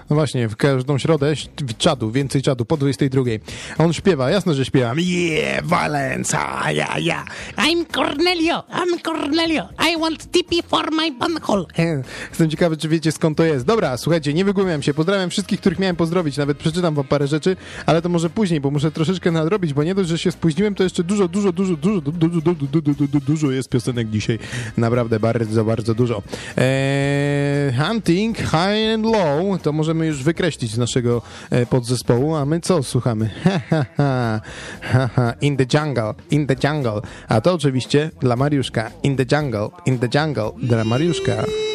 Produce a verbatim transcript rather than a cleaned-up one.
No właśnie, w każdą środę czadu, więcej czadu, po dwudziestej drugiej. A on śpiewa, jasno, że śpiewa. Yeah, violence, ah, yeah, yeah. I'm Cornelio, I'm Cornelio. I want tippy for my bunhole. Jestem ciekawy, czy wiecie, skąd to jest. Dobra, słuchajcie, nie wygłupiam się. Pozdrawiam wszystkich, których miałem pozdrowić. Nawet przeczytam wam parę rzeczy, ale to może później, bo muszę troszeczkę nadrobić, bo nie dość, że się spóźniłem, to jeszcze dużo, dużo, dużo, dużo, dużo, dużo, dużo, dużo, dużo jest piosenek dzisiaj. Naprawdę bardzo, bardzo dużo. Eee, hunting, High and Low, to możemy już wykreślić z naszego e, podzespołu, a my co słuchamy? Ha, ha, ha, ha, ha. In the jungle, in the jungle. A to oczywiście dla Mariuszka. In the jungle, in the jungle, dla Mariuszka.